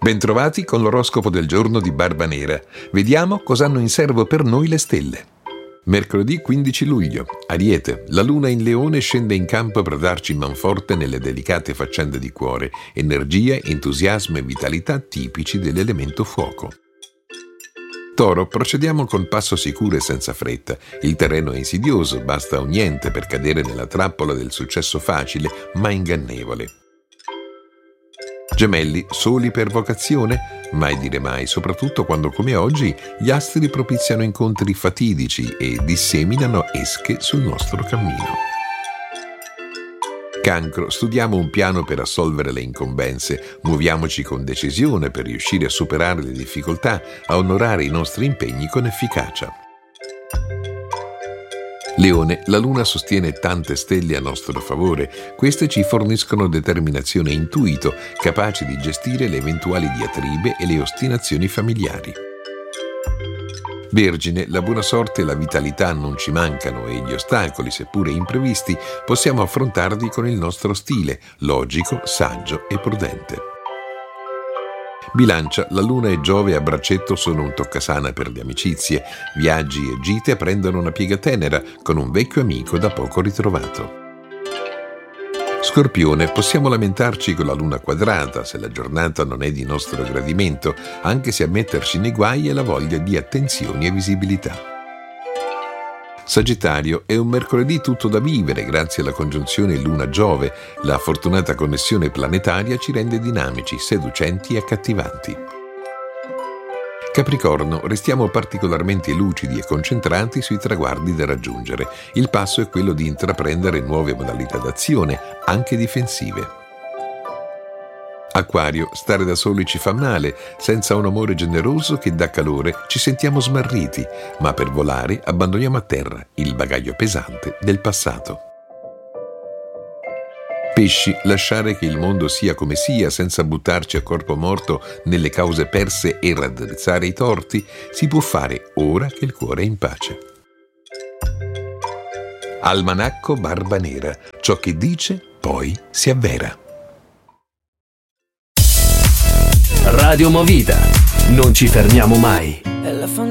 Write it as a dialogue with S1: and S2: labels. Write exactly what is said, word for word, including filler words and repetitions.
S1: Bentrovati con l'oroscopo del giorno di Barbanera. Vediamo cosa hanno in serbo per noi le stelle. Mercoledì quindici luglio. Ariete. La luna in Leone scende in campo per darci manforte nelle delicate faccende di cuore, energia, entusiasmo e vitalità tipici dell'elemento fuoco. Toro, procediamo con passo sicuro e senza fretta. Il terreno è insidioso, basta un niente per cadere nella trappola del successo facile ma ingannevole. Gemelli, soli per vocazione? Mai dire mai, soprattutto quando come oggi gli astri propiziano incontri fatidici e disseminano esche sul nostro cammino. Cancro, studiamo un piano per assolvere le incombenze, muoviamoci con decisione per riuscire a superare le difficoltà, a onorare i nostri impegni con efficacia. Leone, la luna sostiene tante stelle a nostro favore. Queste ci forniscono determinazione e intuito, capaci di gestire le eventuali diatribe e le ostinazioni familiari. Vergine, la buona sorte e la vitalità non ci mancano e gli ostacoli, seppure imprevisti, possiamo affrontarli con il nostro stile, logico, saggio e prudente. Bilancia, la luna e Giove a braccetto sono un toccasana per le amicizie. Viaggi e gite prendono una piega tenera con un vecchio amico da poco ritrovato. Scorpione, possiamo lamentarci con la luna quadrata se la giornata non è di nostro gradimento, anche se a metterci nei guai è la voglia di attenzioni e visibilità. Sagittario, è un mercoledì tutto da vivere grazie alla congiunzione Luna-Giove. La fortunata connessione planetaria ci rende dinamici, seducenti e accattivanti. Capricorno, restiamo particolarmente lucidi e concentrati sui traguardi da raggiungere. Il passo è quello di intraprendere nuove modalità d'azione, anche difensive. Acquario, stare da soli ci fa male, senza un amore generoso che dà calore ci sentiamo smarriti, ma per volare abbandoniamo a terra il bagaglio pesante del passato. Pesci, lasciare che il mondo sia come sia senza buttarci a corpo morto nelle cause perse e raddrizzare i torti, si può fare ora che il cuore è in pace. Almanacco Barbanera, ciò che dice poi si avvera.
S2: Radio Movida, non ci fermiamo mai.